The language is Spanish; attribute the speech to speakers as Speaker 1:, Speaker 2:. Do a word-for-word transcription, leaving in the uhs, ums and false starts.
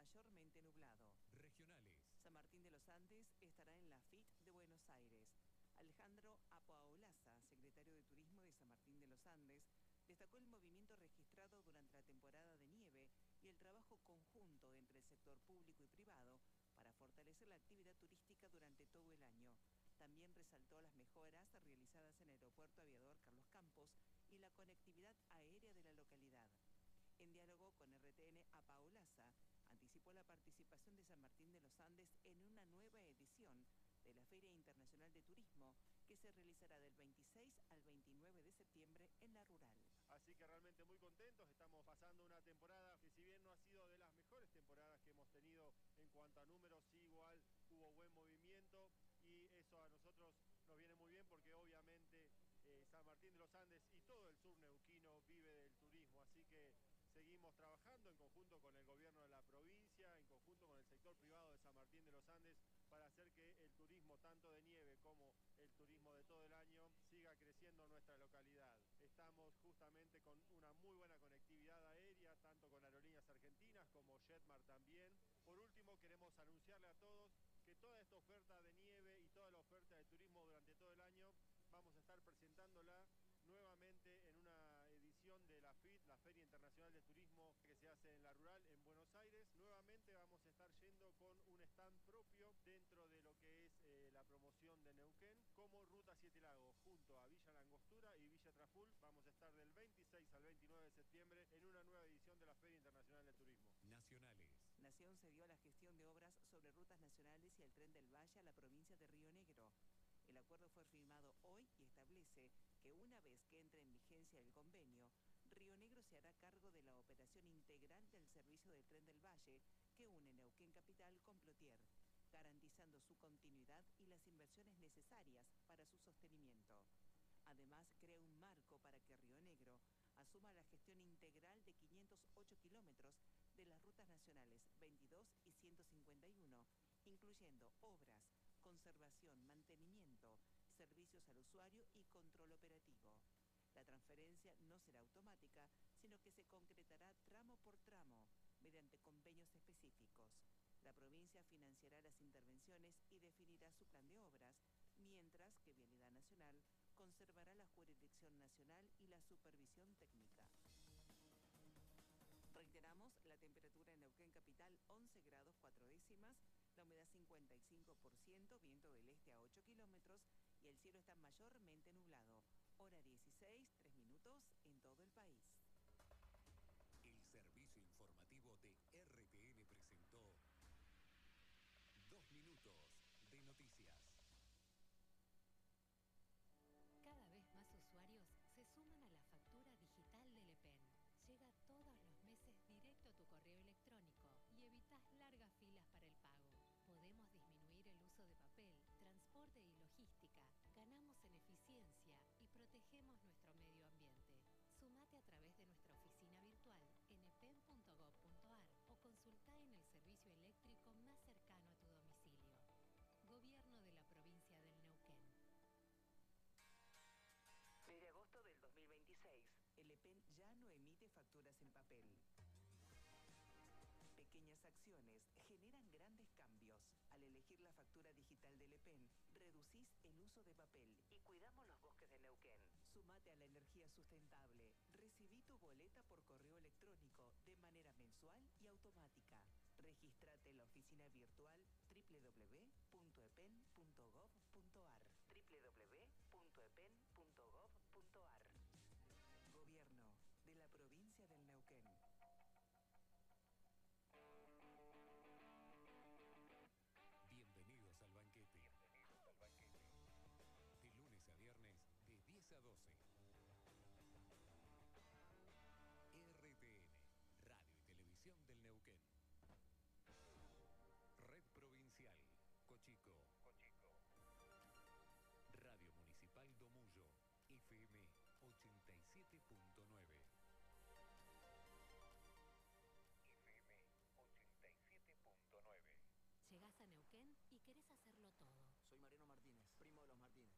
Speaker 1: mayormente nublado.
Speaker 2: Regionales.
Speaker 1: San Martín de los Andes estará en la F I T de Buenos Aires. Alejandro Apoaulaza, secretario de Turismo de San Martín de los Andes, destacó el movimiento registrado durante la temporada de nieve y el trabajo conjunto entre el sector público y privado para fortalecer la actividad turística durante todo el año. También resaltó las mejoras realizadas en el Aeropuerto Aviador Carlos Campos y la conectividad aérea de la localidad. En diálogo con R T N, Apoaulaza anticipó la participación de San Martín de los Andes en una nueva edición de la Feria Internacional de Turismo, que se realizará del veintiséis al veintinueve de septiembre en la Rural.
Speaker 3: Así que realmente muy contentos, estamos pasando una temporada que, si bien no ha sido de las mejores temporadas que hemos tenido en cuanto a números, sí igual hubo buen movimiento y eso a nosotros nos viene muy bien porque obviamente eh, San Martín de los Andes y todo el sur neuquino vive del turismo, así que seguimos trabajando en conjunto con el gobierno de la provincia, en conjunto con el sector privado de San Martín de los Andes, para hacer que el turismo tanto de nieve como el turismo de todo el año siga creciendo en nuestra localidad. Estamos justamente con una muy buena conectividad aérea, tanto con aerolíneas argentinas como Jetmar también. Por último, queremos anunciarle a todos que toda esta oferta de nieve y toda la oferta de turismo durante todo el año vamos a estar presentándola nuevamente en una edición de la F I T, la Feria Internacional de Turismo, que se hace en la Rural, en Buenos Aires. Nuevamente vamos a estar yendo con un stand propio dentro de lo que es eh, la promoción de Neuquén, como Ruta Siete Lagos, junto a Villa Langostura y Villa Traful. Vamos a estar del veintiséis al veintinueve de septiembre en una nueva edición de la Feria Internacional de Turismo.
Speaker 2: Nacionales.
Speaker 1: Nación cedió la gestión de obras sobre rutas nacionales y el Tren del Valle a la provincia de Río Negro. El acuerdo fue firmado hoy y establece que una vez que entre en vigencia el convenio, Río Negro se hará cargo de la operación integral del servicio del Tren del Valle que une Neuquén Capital con Plotier, garantizando su continuidad y las inversiones necesarias para su sostenimiento. Además, crea un marco para que Río Negro asuma la gestión integral de quinientos ocho kilómetros de las rutas nacionales veintidós y ciento cincuenta y uno, incluyendo obras, conservación, mantenimiento, servicios al usuario y control operativo. La transferencia no será automática, sino que se concretará tramo por tramo, mediante convenios específicos. La provincia financiará las intervenciones y definirá su plan de obras, mientras que Vialidad Nacional conservará la jurisdicción nacional y la supervisión técnica. Reiteramos, la temperatura en Neuquén Capital once grados cuatro décimas, la humedad cincuenta y cinco por ciento, viento del este a ocho kilómetros y el cielo está mayormente nublado. Hora dieciséis, tres minutos en todo el país.
Speaker 2: El servicio informativo de R T N presentó Dos Minutos de Noticias.
Speaker 4: Cada vez más usuarios se suman a la factura digital del E P E N. Llega todos los meses directo a tu correo electrónico y evitas largas filas para el pago. Podemos disminuir el uso de papel, transporte y logística, ganamos en eficiencia y protegemos nuestro medio ambiente. Sumate a través de nuestra oficina virtual en e p e n punto gob punto a r o consulta en el servicio eléctrico más cercano a tu domicilio. Gobierno de la provincia del Neuquén.
Speaker 1: Desde agosto del dos mil veintiséis, el E P E N ya no emite facturas en papel. Pequeñas acciones generan grandes cambios. Al elegir la factura digital del E P E N, reducís el uso de papel y cuidamos los bosques de Neuquén. Sumate a la energía sustentable. Recibí tu boleta por correo electrónico de manera mensual y automática. Regístrate en la oficina virtual doble u doble u doble u punto e p e n punto gob punto a r doble u doble u doble u punto e p e n punto gob punto a r. Gobierno de la provincia del Neuquén.
Speaker 2: Bienvenidos al banquete. Bienvenidos al banquete. De lunes a viernes, de diez a doce. R T N, Radio y Televisión del Neuquén. Red Provincial, Cochico. Cochico. Radio Municipal Domullo, F M ochenta y siete punto nueve. F M ochenta y siete punto nueve.
Speaker 4: Llegás a Neuquén y querés hacerlo todo.
Speaker 5: Soy Mariano Martínez, primo de los Martínez.